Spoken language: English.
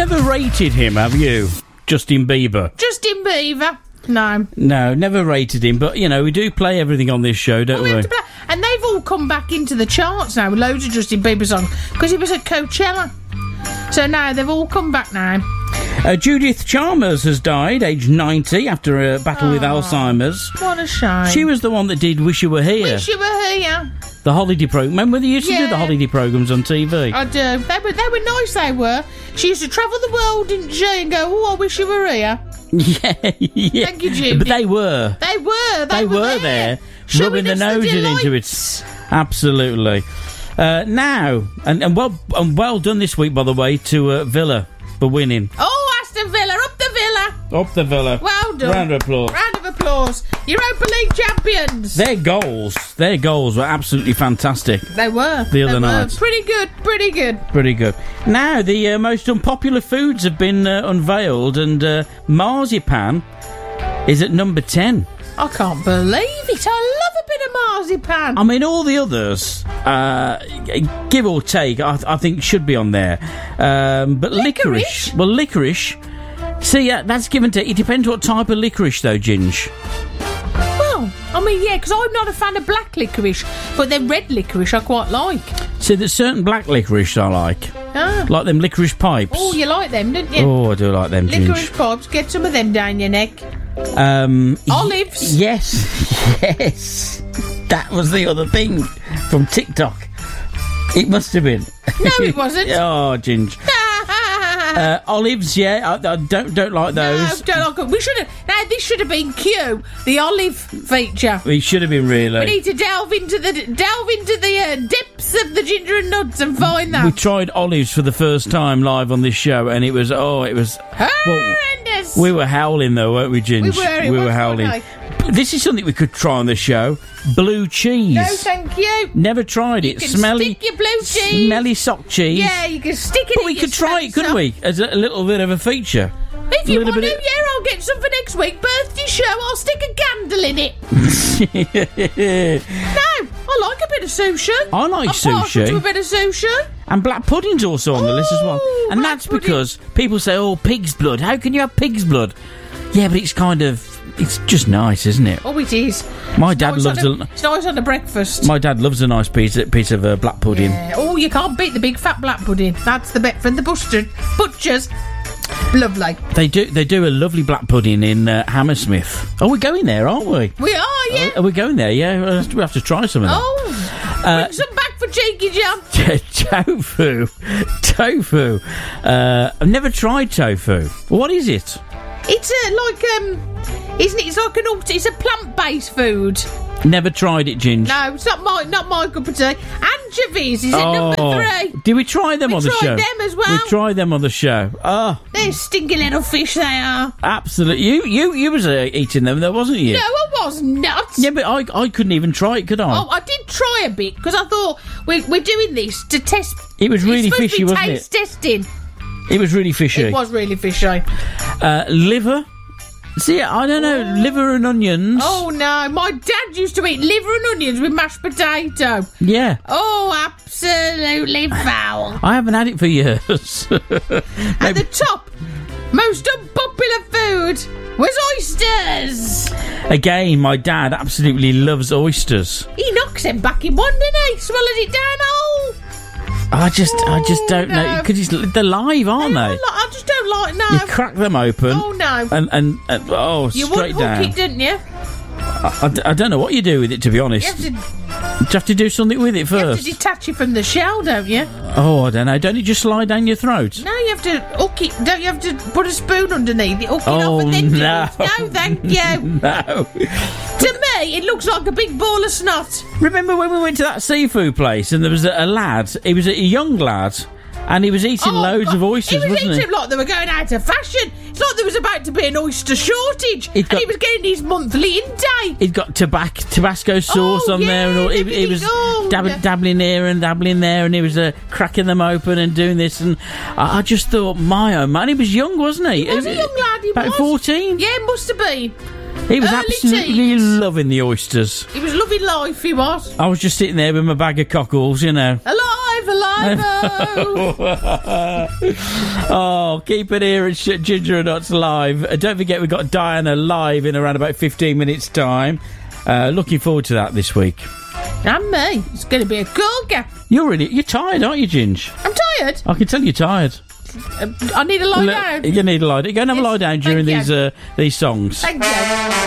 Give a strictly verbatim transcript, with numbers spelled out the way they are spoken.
never rated him, have you? Justin Bieber. Justin Bieber. No. No, never rated him, but, you know, we do play everything on this show, don't oh, we? we? Have to play. And they've all come back into the charts now with loads of Justin Bieber songs, because he was at Coachella. So now they've all come back now. Uh, Judith Chalmers has died, aged ninety, after a battle oh, with Alzheimer's. What a shame. She was the one that did Wish You Were Here. Wish You Were Here. The holiday programme. Remember they used to yeah. do the holiday programmes on T V? I do. They were, they were nice, they were. She used to travel the world, didn't she, and go, oh, I wish you were here. Yeah, yeah. Thank you, Jim. But they were. They were. They, they were, were there. there rubbing their noses into it. Absolutely. Uh, now, and, and well and well done this week, by the way, to uh, Villa for winning. Oh, Aston Villa, up the Villa. Up the Villa. Well done. Round of applause. Round of applause. Europa League champions. Their goals, their goals were absolutely fantastic. They were. The other they night. Were. Pretty good, pretty good. Pretty good. Now, the uh, most unpopular foods have been uh, unveiled, and uh, marzipan is at number ten. I can't believe it. I love a bit of marzipan. I mean, all the others, uh, give or take, I, I think should be on there. Um, but licorice. licorice, well, licorice. See, uh, that's given to. It depends what type of licorice, though, Ginge. Well, I mean, yeah, because I'm not a fan of black licorice, but then red licorice I quite like. See, there's certain black licorice I like. Ah. Like them licorice pipes. Oh, you like them, don't you? Oh, I do like them, Ginge. Licorice pipes. Get some of them down your neck. Um, Olives. Y- yes, yes. That was the other thing from TikTok. It must have been. No, it wasn't. Oh, Ginge. uh, olives, yeah. I, I don't don't like those. No, don't like them. We should have. Now this should have been Q, the olive feature. We should have been really. We need to delve into the delve into the uh, depths of the ginger and nuts and find that. We tried olives for the first time live on this show, and it was oh, it was horrendous. Well, we were howling though, weren't we, Ginge? We were. It we was were howling. funny. This is something we could try on the show. Blue cheese. No, thank you. Never tried it. You can smelly, stick your blue cheese. Smelly sock cheese. Yeah, you can stick it. But in we your could try it, couldn't sock. we? As a, a little bit of a feature. If you want to, of... yeah, I'll get some for next week. Birthday show, I'll stick a candle in it. No, I like a bit of sushi. I like I'm sushi. to a bit of sushi. And black pudding's also on the list as well. And that's pudding. Because people say, oh, pig's blood. How can you have pig's blood? Yeah, but it's kind of... It's just nice, isn't it? Oh, it is. My it's dad nice loves a, a... It's nice on the breakfast. My dad loves a nice piece, piece of uh, black pudding. Yeah. Oh, you can't beat the big fat black pudding. That's the bit from the butcher, butchers. Lovely. They do They do a lovely black pudding in uh, Hammersmith. Oh, we're going there, aren't we? We are, yeah. Are we going there? Yeah, we have to try some of that. Oh, uh, bring some back for Cheeky Jam. Tofu. Tofu. Uh, I've never tried tofu. What is it? It's a, like, um, isn't it? It's like an, it's a plant-based food. Never tried it, Ginge. No, it's not my, not my cup of tea. Anchovies is at oh, number three. Did we try them we on the show? We tried them as well. We tried them on the show. Oh, they're stinky little fish. They are. Absolutely. You, you, you was uh, eating them, though, wasn't you? No, I was not. Yeah, but I, I couldn't even try it, could I? Oh, I did try a bit because I thought we're, we're doing this to test. It was really it's fishy, to be wasn't taste it? Testing. It was really fishy. It was really fishy. Uh, liver. See, I don't know, oh. liver and onions. Oh, no. My dad used to eat liver and onions with mashed potato. Yeah. Oh, absolutely foul. I haven't had it for years. At the top, most unpopular food was oysters. Again, my dad absolutely loves oysters. He knocks them back in one, doesn't he? Swallows it down whole. I just, oh, I just don't no. know because they're live, aren't no, they? I just don't like. No, you crack them open. Oh no! And and, and oh, you straight down. You would hook it, didn't you? I, I, I don't know what you do with it, to be honest. You have to, you have to do something with it first. You have to detach it from the shell, don't you? Oh, I don't know. Don't it just slide down your throat? No, you have to hook it. Don't you have to put a spoon underneath it, hook it oh, off, and then no. do it? No, thank you. No. To me, it looks like a big ball of snot. Remember when we went to that seafood place and there was a, a lad? He was a young lad. And he was eating oh, loads God. of oysters, he was wasn't eating he? like they were going out of fashion. It's like there was about to be an oyster shortage. Got, and he was getting his monthly intake. He'd got tabac- Tabasco sauce oh, on yeah, there, and all. He, he was oh, dab- yeah. dabbling here and dabbling there, and he was uh, cracking them open and doing this. And I, I just thought, my oh man, he was young, wasn't he? He was a young lad. He about was fourteen. Yeah, must have been. He was Early absolutely teens. loving the oysters. He was loving life. He was. I was just sitting there with my bag of cockles, you know. Alive. Never lie, no. Oh, keep it here at Sh- Ginger and Nuts Live. Uh, don't forget, we've got Diana live in around about fifteen minutes' time. Uh, looking forward to that this week. And me. It's going to be a cool game. You're really... You're tired, aren't you, Ginge? I'm tired. I can tell you're tired. Uh, I need to lie L- down. You need to lie down. Go and have Yes, a lie down during thank these you. uh, these songs. Thank you.